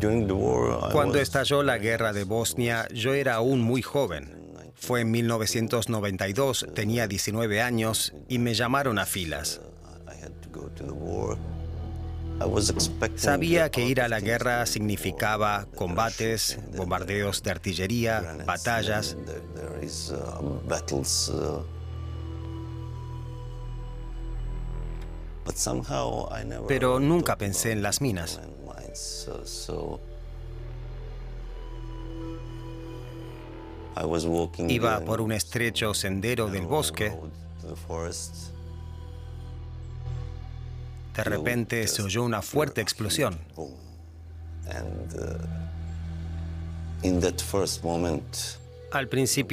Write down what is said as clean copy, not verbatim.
Cuando estalló la guerra de Bosnia, yo era aún muy joven. Fue en 1992, tenía 19 años y me llamaron a filas. Sabía que ir a la guerra significaba combates, bombardeos de artillería, batallas. Pero nunca pensé en las minas. Iba por un estrecho sendero del bosque. De repente se oyó una fuerte explosión. Al principio